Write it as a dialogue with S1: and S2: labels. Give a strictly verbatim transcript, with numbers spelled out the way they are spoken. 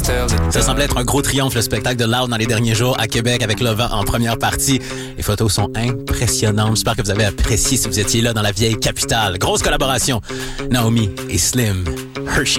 S1: Ça semblait être un gros triomphe, le spectacle de Loud dans les derniers jours à Québec avec Lova en première partie. Les photos sont impressionnantes. J'espère que vous avez apprécié si vous étiez là dans la vieille capitale. Grosse collaboration. Naomi et Slim. Hershey.